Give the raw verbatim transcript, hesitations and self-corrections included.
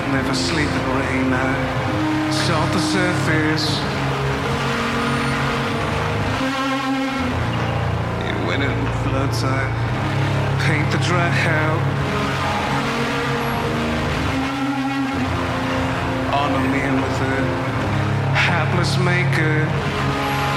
never sleep in rain. I salt the surface. You win it in floods. I paint the dry out. Honor me with a hapless maker.